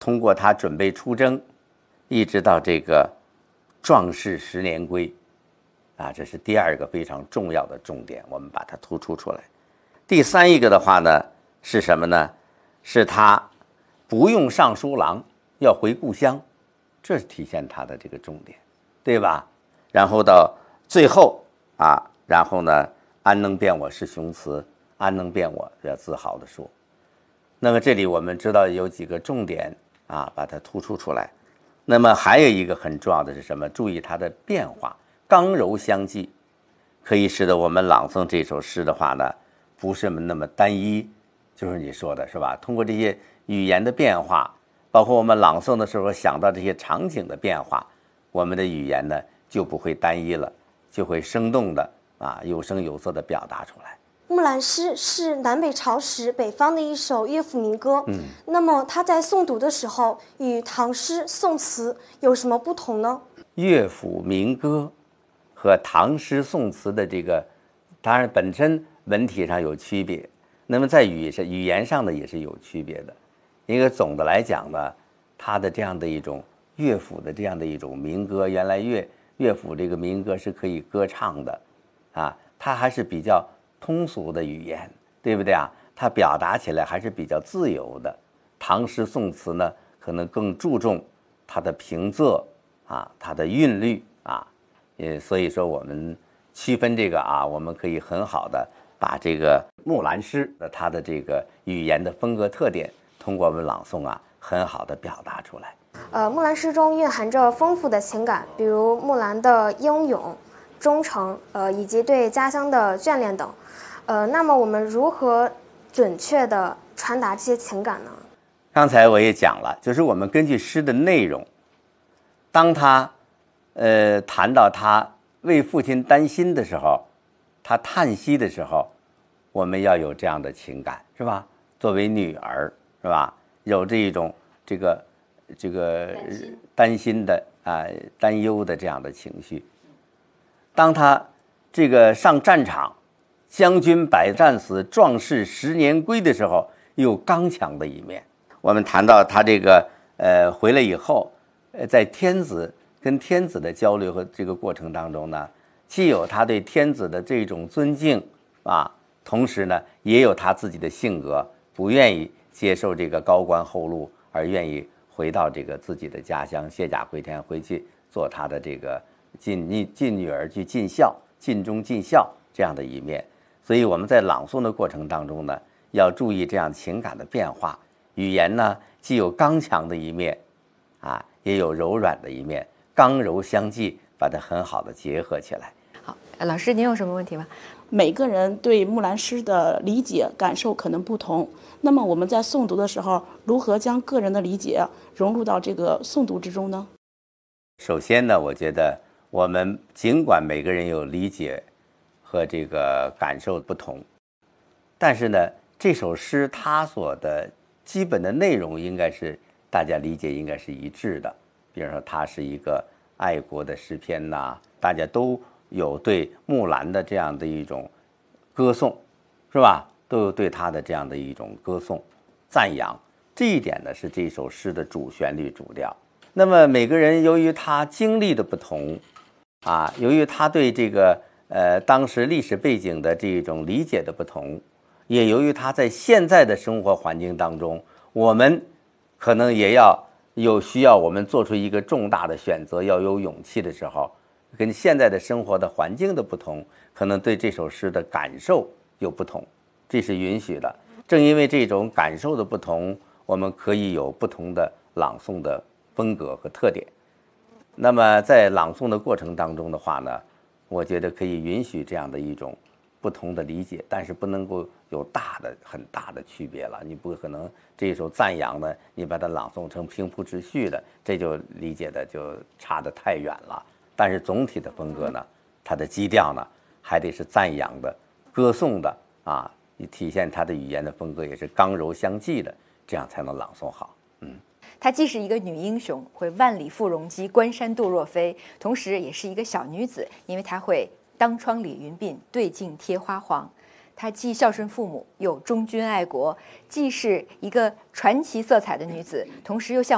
通过他准备出征，一直到这个壮士10年归，这是第2个非常重要的重点，我们把它突出出来。第3一个的话呢，是什么呢？是他不用尚书郎，要回故乡，这是体现他的这个重点，对吧？然后到最后然后呢，安能辨我是雄雌，安能辨我，要自豪地说。那么这里我们知道有几个重点把它突出出来。那么还有一个很重要的是什么？注意它的变化，刚柔相济，可以使得我们朗诵这首诗的话呢，不是那么单一，就是你说的是吧？通过这些语言的变化，包括我们朗诵的时候想到这些场景的变化，我们的语言呢就不会单一了，就会生动的有声有色的表达出来。 木兰诗是南北朝时北方的一首乐府民歌。那么它在诵读的时候与唐诗宋词有什么不同呢？ 乐府民歌和唐诗宋词的这个，当然本身文体上有区别，那么在语言上呢也是有区别的。因为总的来讲呢，它的这样的一种乐府的这样的一种民歌，原来乐府这个民歌是可以歌唱的它还是比较通俗的语言，对不对它表达起来还是比较自由的。唐诗宋词呢，可能更注重它的平仄它的韵律所以说我们区分这个我们可以很好的把这个木兰诗的它的这个语言的风格特点，通过我们朗诵很好的表达出来。 木兰诗中蕴含着丰富的情感，比如木兰的英勇、忠诚，以及对家乡的眷恋等。那么我们如何准确地传达这些情感呢？ 刚才我也讲了，就是我们根据诗的内容，当他谈到他为父亲担心的时候，他叹息的时候，我们要有这样的情感，是吧？作为女儿，是吧？有这一种这个担心的担忧的这样的情绪。当他这个上战场，将军百战死，壮士10年归的时候，有刚强的一面。我们谈到他这个回来以后，在跟天子的交流和这个过程当中呢，既有他对天子的这种尊敬同时呢，也有他自己的性格，不愿意接受这个高官厚禄，而愿意回到这个自己的家乡，卸甲归田，回去做他的这个尽女儿去尽孝，尽忠尽孝这样的一面。所以我们在朗诵的过程当中呢，要注意这样情感的变化。语言呢，既有刚强的一面也有柔软的一面，刚柔相济，把它很好的结合起来。 好，老师您有什么问题吗？ 每个人对木兰诗的理解感受可能不同，那么我们在诵读的时候，如何将个人的理解融入到这个诵读之中呢？ 首先呢，我觉得我们尽管每个人有理解和这个感受不同，但是呢，这首诗它所的基本的内容应该是大家理解应该是一致的。比如说它是一个爱国的诗篇大家都有对木兰的这样的一种歌颂，是吧？都有对她的这样的一种歌颂赞扬，这一点呢是这首诗的主旋律主调。那么每个人由于他经历的不同由于他对这个当时历史背景的这种理解的不同，也由于他在现在的生活环境当中，我们可能也需要我们做出一个重大的选择，要有勇气的时候，跟现在的生活的环境的不同，可能对这首诗的感受有不同，这是允许的。正因为这种感受的不同，我们可以有不同的朗诵的风格和特点。那么在朗诵的过程当中的话呢，我觉得可以允许这样的一种不同的理解，但是不能够有很大的区别了。你不可能这一首赞扬呢，你把它朗诵成平铺直叙的，这就理解的就差得太远了。但是总体的风格呢，它的基调呢，还得是赞扬的、歌颂的体现它的语言的风格也是刚柔相济的，这样才能朗诵好。 她既是一个女英雄，会万里赴戎机，关山度若飞，同时也是一个小女子，因为她会当窗理云鬓，对镜贴花黄。她既孝顺父母，又忠君爱国，既是一个传奇色彩的女子，同时又像